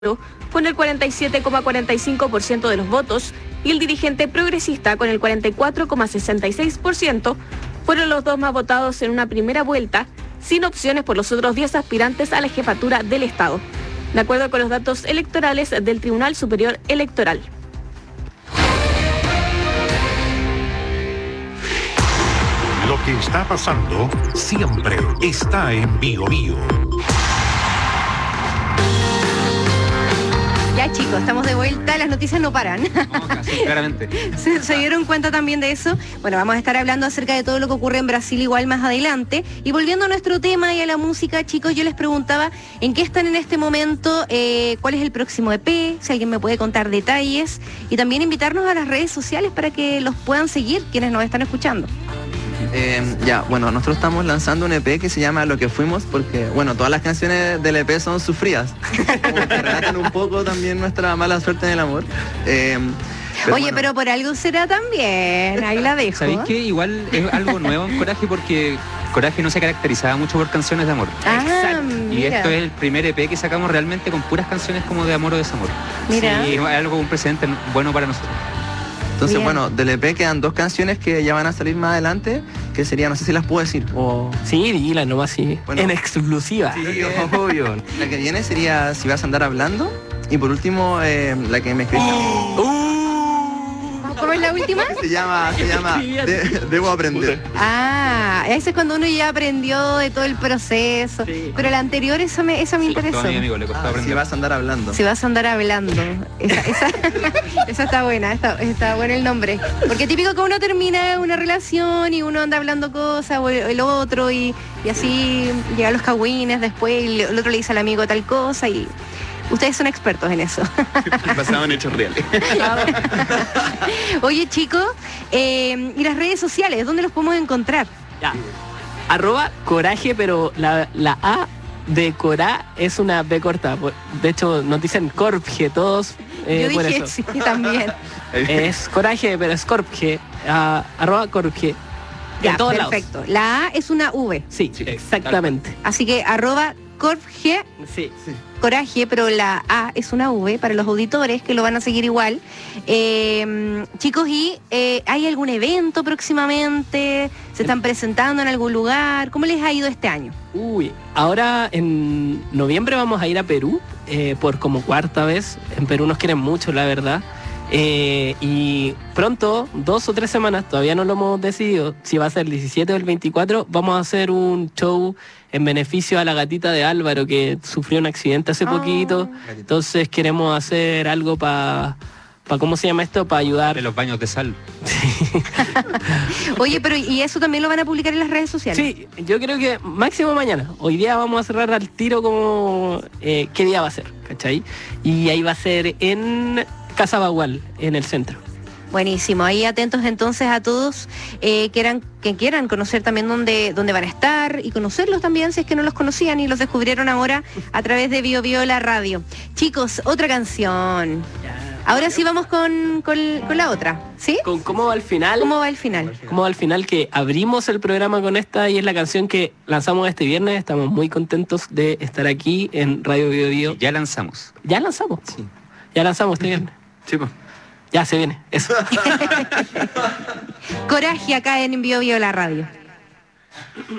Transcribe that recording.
con el 47,45% de los votos y el dirigente progresista con el 44,66%, fueron los dos más votados en una primera vuelta, sin opciones por los otros 10 aspirantes a la jefatura del Estado, de acuerdo con los datos electorales del Tribunal Superior Electoral. Lo que está pasando siempre está en Bio Bio. Ya, chicos, estamos de vuelta, las noticias no paran. No, casi, claramente. ¿Se dieron cuenta también de eso? Bueno, vamos a estar hablando acerca de todo lo que ocurre en Brasil igual más adelante. Y volviendo a nuestro tema y a la música, chicos, yo les preguntaba en qué están en este momento, cuál es el próximo EP, si alguien me puede contar detalles, y también invitarnos a las redes sociales para que los puedan seguir quienes nos están escuchando. Bueno, nosotros estamos lanzando un EP que se llama Lo que fuimos, porque, bueno, todas las canciones del EP son sufridas, como que relatan un poco también nuestra mala suerte en el amor. Pero por algo será también, ahí la dejo. ¿Sabéis que igual es algo nuevo en Coraje? Porque Coraje no se caracterizaba mucho por canciones de amor. Y esto es el primer EP que sacamos realmente con puras canciones como de amor o desamor. Mira. Sí, es algo, un precedente bueno para nosotros. Entonces, Bien. bueno, del EP quedan 2 canciones que ya van a salir más adelante, que sería, no sé si las puedo decir, o... Sí, dila nomás, sí. Bueno. En exclusiva. Sí, obvio. La que viene sería Si vas a andar hablando, y por último, la que me escribí. ¿Cómo es la última? Se llama Debo aprender. Ese es cuando uno ya aprendió de todo el proceso. Sí. Pero la anterior, esa me interesó. A mi amigo le costó Si aprender. vas a andar hablando. Si vas a andar hablando. Esa está buena, está bueno el nombre. Porque típico que uno termina una relación y uno anda hablando cosas, o el otro, y así llegan los cagüines después, y el otro le dice al amigo tal cosa, y ustedes son expertos en eso. Basado en hechos reales. Oye, chicos, y las redes sociales, ¿dónde los podemos encontrar? Ya. @coraje, pero la A de Corá es una B corta. De hecho, nos dicen Corpge, todos Yo por dije eso. sí, también. Es Coraje, pero es Corpge. @Corpge. Ya, En todos perfecto. lados. La A es una V. Sí, exactamente. Así que @Corpge, Sí. Coraje, pero la A es una V para los auditores que lo van a seguir igual. Chicos, ¿hay algún evento próximamente? ¿Se están presentando en algún lugar? ¿Cómo les ha ido este año? Ahora en noviembre vamos a ir a Perú por como 4ª vez. En Perú nos quieren mucho, la verdad. Y pronto, 2 o 3 semanas, todavía no lo hemos decidido, si va a ser el 17 o el 24, vamos a hacer un show en beneficio a la gatita de Álvaro, que sufrió un accidente hace poquito. Entonces queremos hacer algo para ¿cómo se llama esto? Para ayudar. En los baños de sal. Oye, pero ¿y eso también lo van a publicar en las redes sociales? Sí, yo creo que máximo mañana. Hoy día vamos a cerrar al tiro como qué día va a ser, ¿cachai? Y ahí va a ser en Casa Bagual, en el centro. Buenísimo, ahí atentos entonces a todos que quieran conocer también dónde van a estar y conocerlos también si es que no los conocían y los descubrieron ahora a través de Bio Bio la radio. Chicos, otra canción. Ahora sí vamos con la otra, ¿sí? ¿Cómo va el final? ¿Cómo va el final? ¿Cómo va el final? Que abrimos el programa con esta y es la canción que lanzamos este viernes. Estamos muy contentos de estar aquí en Radio Bio Bio. Ya lanzamos. ¿Ya lanzamos? Sí. Ya lanzamos este viernes. Sí, pues. Ya se viene, eso. Coraje acá en Bio Bio la radio.